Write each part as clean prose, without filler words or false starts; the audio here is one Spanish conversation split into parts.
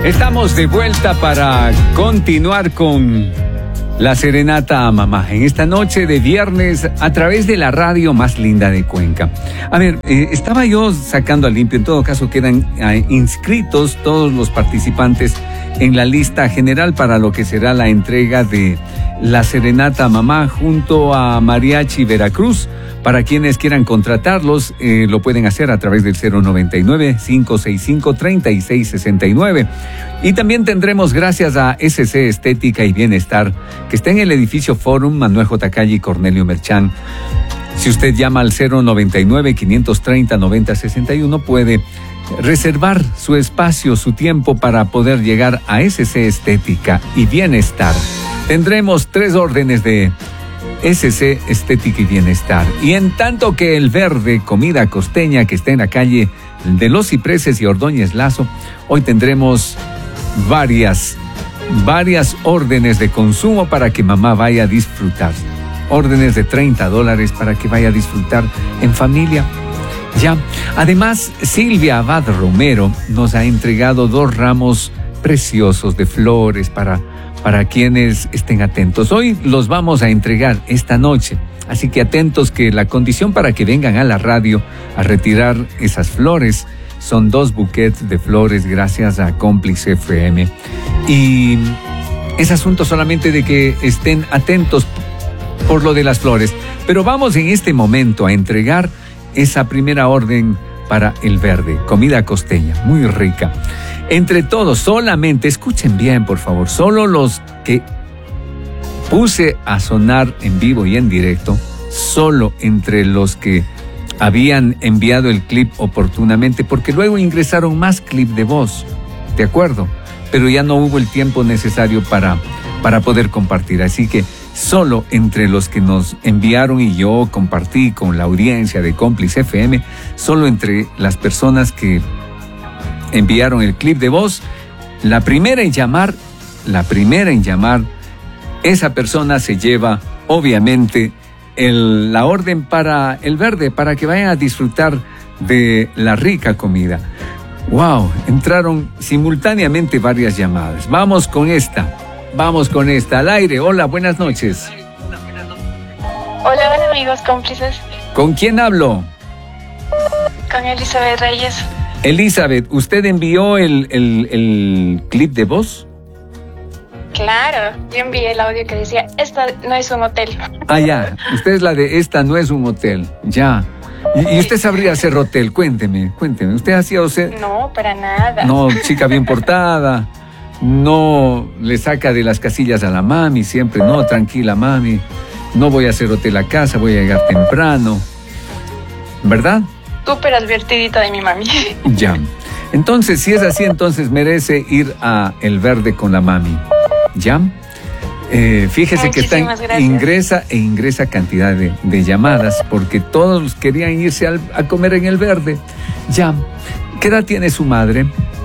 Estamos de vuelta para continuar con la serenata a mamá en esta noche de viernes a través de la radio más linda de Cuenca. A ver, estaba yo sacando a limpio, en todo caso quedan inscritos todos los participantes en la lista general para lo que será la entrega de la serenata a mamá junto a Mariachi Veracruz. Para quienes quieran contratarlos, lo pueden hacer a través del 099-565-3669. Y también tendremos, gracias a SC Estética y Bienestar, que está en el edificio Forum Manuel J. Calle y Cornelio Merchán. Si usted llama al 099-530-9061, puede reservar su espacio, su tiempo para poder llegar a SC Estética y Bienestar. Tendremos 3 órdenes de SC Estética y Bienestar. Y en tanto que el Verde, comida costeña, que está en la calle de Los Cipreses y Ordóñez Lazo, hoy tendremos varias órdenes de consumo para que mamá vaya a disfrutar. Órdenes de $30 para que vaya a disfrutar en familia. Ya. Además, Silvia Abad Romero nos ha entregado 2 ramos preciosos de flores para quienes estén atentos. Hoy los vamos a entregar esta noche, así que atentos, que la condición para que vengan a la radio a retirar esas flores son 2 buquets de flores gracias a Cómplice FM. Y es asunto solamente de que estén atentos por lo de las flores. Pero vamos en este momento a entregar esa primera orden para el Verde, comida costeña, muy rica. Entre todos, solamente, escuchen bien, por favor, solo los que puse a sonar en vivo y en directo, solo entre los que habían enviado el clip oportunamente, porque luego ingresaron más clip de voz, ¿de acuerdo? Pero ya no hubo el tiempo necesario para poder compartir, así que solo entre los que nos enviaron y yo compartí con la audiencia de Cómplice FM, solo entre las personas que enviaron el clip de voz, la primera en llamar, esa persona se lleva, obviamente, la orden para el Verde, para que vayan a disfrutar de la rica comida. ¡Wow! Entraron simultáneamente varias llamadas. Vamos con esta, al aire. Hola, buenas noches. Hola amigos cómplices. ¿Con quién hablo? Con Elizabeth Reyes. Elizabeth, ¿usted envió el clip de voz? Claro, yo envié el audio que decía, esta no es un hotel. Ah, ya, usted es la de esta no es un hotel, ya. ¿Y usted sabría hacer hotel? Cuénteme, ¿usted hacía hotel? No, para nada. No, chica bien portada, no le saca de las casillas a la mami siempre, no, tranquila mami, no voy a hacer hotel a casa, voy a llegar temprano, ¿verdad? Súper advertidita de mi mami. Ya. Entonces, si es así, entonces merece ir a El Verde con la mami. ¿Ya? Fíjese muchísimas que ingresa cantidad de llamadas, porque todos querían irse a comer en El Verde. Ya. ¿Qué edad tiene su madre?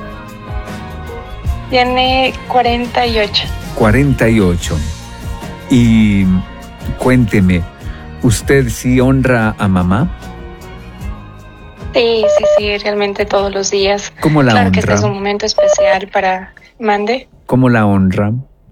Tiene 48. 48. Y cuénteme, ¿usted sí honra a mamá? Sí, realmente todos los días. ¿Cómo la honra? Claro que este es un momento especial para... ¿Mande? ¿Cómo la honra?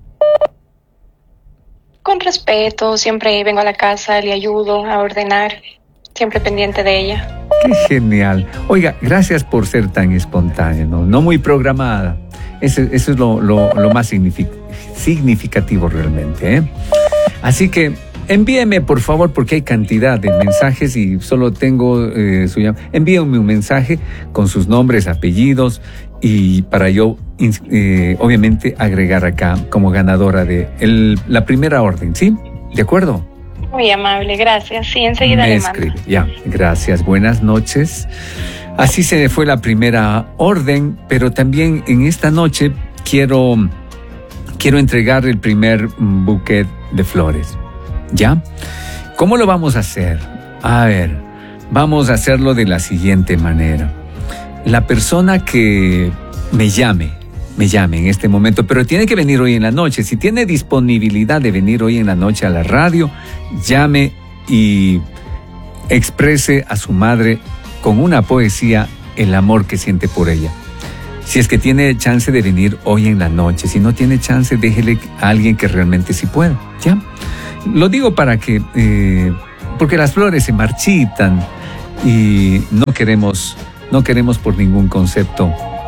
Con respeto, siempre vengo a la casa, le ayudo a ordenar, siempre pendiente de ella. ¡Qué genial! Oiga, gracias por ser tan espontánea, no muy programada. Eso es lo más significativo realmente, ¿eh? Así que envíeme, por favor, porque hay cantidad de mensajes y solo tengo su llamada. Envíenme un mensaje con sus nombres, apellidos y para yo, obviamente, agregar acá como ganadora de la primera orden, ¿sí? ¿De acuerdo? Muy amable, gracias. Sí, enseguida le mando. Ya, gracias. Buenas noches. Así se fue la primera orden, pero también en esta noche quiero entregar el primer buquet de flores. ¿Ya? ¿Cómo lo vamos a hacer? A ver, vamos a hacerlo de la siguiente manera. La persona que me llame en este momento, pero tiene que venir hoy en la noche. Si tiene disponibilidad de venir hoy en la noche a la radio, llame y exprese a su madre con una poesía el amor que siente por ella. Si es que tiene chance de venir hoy en la noche, si no tiene chance, déjele a alguien que realmente sí pueda, ¿ya? Lo digo para que, porque las flores se marchitan y no queremos por ningún concepto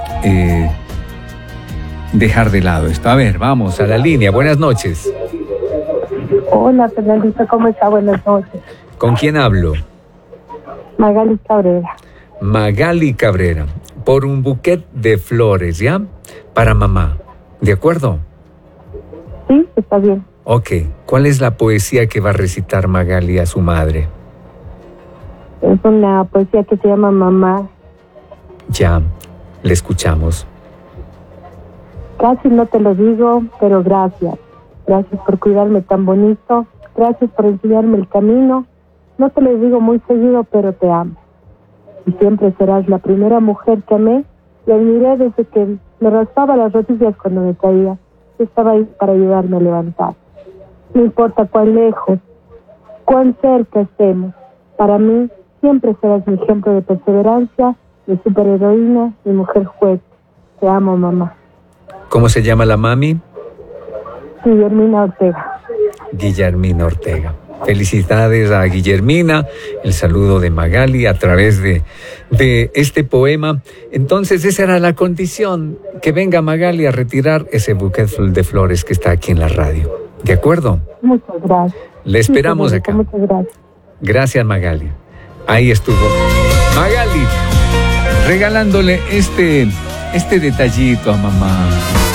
dejar de lado esto. A ver, vamos a la línea. Buenas noches. Hola, Fernandito, ¿cómo está? Buenas noches. ¿Con quién hablo? Magali Cabrera. Magali Cabrera. Por un buquet de flores, ¿ya? Para mamá. ¿De acuerdo? Sí, está bien. Ok. ¿Cuál es la poesía que va a recitar Magali a su madre? Es una poesía que se llama Mamá. Ya, le escuchamos. Casi no te lo digo, pero gracias. Gracias por cuidarme tan bonito. Gracias por enseñarme el camino. No te lo digo muy seguido, pero te amo. Y siempre serás la primera mujer que amé y admiré desde que me raspaba las rodillas cuando me caía. Yo estaba ahí para ayudarme a levantar. No importa cuán lejos, cuán cerca estemos. Para mí, siempre serás mi ejemplo de perseverancia, mi superheroína, mi mujer fuerte. Te amo, mamá. ¿Cómo se llama la mami? Guillermina Ortega. Guillermina Ortega. Felicidades a Guillermina, el saludo de Magali a través de este poema. Entonces esa era la condición, que venga Magali a retirar ese buquet de flores que está aquí en la radio. ¿De acuerdo? Muchas gracias. Le esperamos sí, acá. Muchas gracias. Gracias, Magali. Ahí estuvo Magali regalándole este detallito a mamá.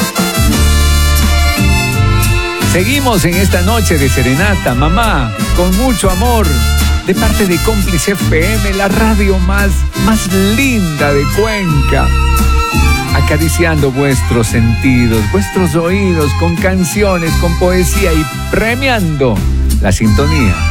Seguimos en esta noche de serenata, mamá, con mucho amor, de parte de Cómplice FM, la radio más linda de Cuenca, acariciando vuestros sentidos, vuestros oídos, con canciones, con poesía y premiando la sintonía.